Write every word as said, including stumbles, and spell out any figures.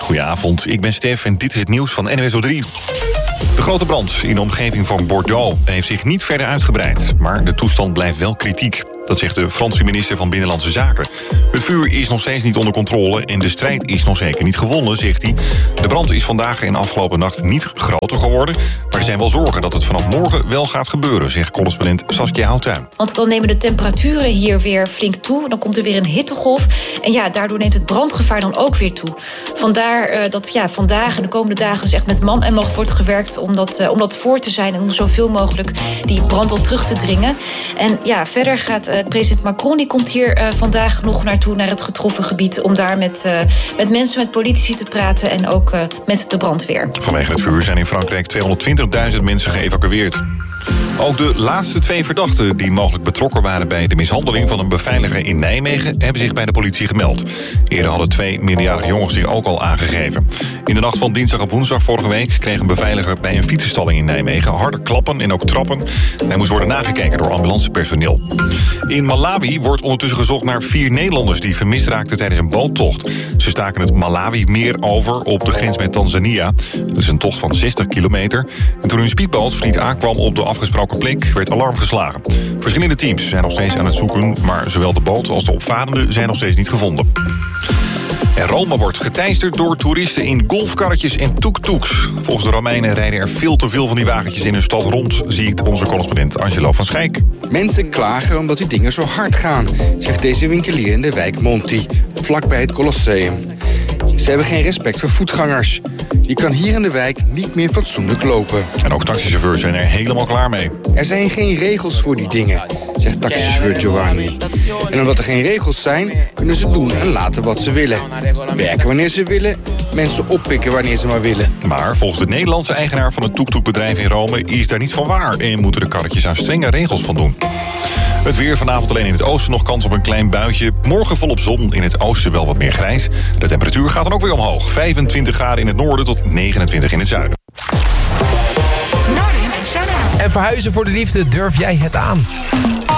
Goedenavond, ik ben Stef en dit is het nieuws van N O S op drie. De grote brand in de omgeving van Bordeaux heeft zich niet verder uitgebreid. Maar de toestand blijft wel kritiek. Dat zegt de Franse minister van Binnenlandse Zaken. Het vuur is nog steeds niet onder controle en de strijd is nog zeker niet gewonnen, zegt hij. De brand is vandaag en afgelopen nacht niet groter geworden. Maar er zijn wel zorgen dat het vanaf morgen wel gaat gebeuren, zegt correspondent Saskia Houttuin. Want dan nemen de temperaturen hier weer flink toe. Dan komt er weer een hittegolf. En ja, daardoor neemt het brandgevaar dan ook weer toe. Vandaar uh, dat ja, vandaag en de komende dagen dus echt met man en macht wordt gewerkt om dat, uh, om dat voor te zijn en om zoveel mogelijk die brand al terug te dringen. En ja, verder gaat uh, president Macron, die komt hier uh, vandaag nog naartoe, naar het getroffen gebied, om daar met, uh, met mensen, met politici te praten en ook uh, met de brandweer. Vanwege het vuur zijn in Frankrijk tweehonderdtwintigduizend mensen geëvacueerd. Ook de laatste twee verdachten die mogelijk betrokken waren bij de mishandeling van een beveiliger in Nijmegen hebben zich bij de politie gemeld. Eerder hadden twee minderjarige jongens zich ook al aangegeven. In de nacht van dinsdag op woensdag vorige week kreeg een beveiliger bij een fietsenstalling in Nijmegen harde klappen en ook trappen. Hij moest worden nagekeken door ambulancepersoneel. In Malawi wordt ondertussen gezocht naar vier Nederlanders die vermist raakten tijdens een boottocht. Ze staken het Malawi-meer over op de grens met Tanzania. Dat is een tocht van zestig kilometer. En toen hun speedboot niet aankwam op de afgesproken plek, werd alarm geslagen. Verschillende teams zijn nog steeds aan het zoeken, maar zowel de boot als de opvarenden zijn nog steeds niet gevonden. En Rome wordt geteisterd door toeristen in golfkarretjes en tuk-tuks. Volgens de Romeinen rijden er veel te veel van die wagentjes in hun stad rond, ziet onze correspondent Angelo van Schijk. Mensen klagen omdat die dingen zo hard gaan, zegt deze winkelier in de wijk Monti, vlakbij het Colosseum. Ze hebben geen respect voor voetgangers. Je kan hier in de wijk niet meer fatsoenlijk lopen. En ook taxichauffeurs zijn er helemaal klaar mee. Er zijn geen regels voor die dingen, zegt taxichauffeur Giovanni. En omdat er geen regels zijn, kunnen ze doen en laten wat ze willen. Werken wanneer ze willen, mensen oppikken wanneer ze maar willen. Maar volgens de Nederlandse eigenaar van het tuk-tukbedrijf in Rome is daar niets van waar en moeten de karretjes aan strenge regels van doen. Het weer vanavond alleen in het oosten nog kans op een klein buitje. Morgen volop zon, in het oosten wel wat meer grijs. De temperatuur gaat dan ook weer omhoog. vijfentwintig graden in het noorden tot negenentwintig in het zuiden. En verhuizen voor de liefde, durf jij het aan?